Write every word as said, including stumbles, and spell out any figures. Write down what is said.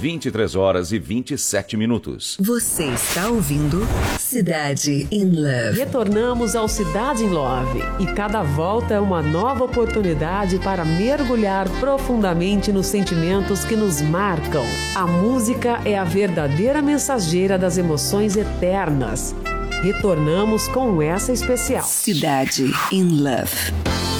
vinte e três horas e vinte e sete minutos. Você está ouvindo Cidade in Love. Retornamos ao Cidade in Love e cada volta é uma nova oportunidade para mergulhar profundamente nos sentimentos que nos marcam. A música é a verdadeira mensageira das emoções eternas. Retornamos com essa especial. Cidade in Love.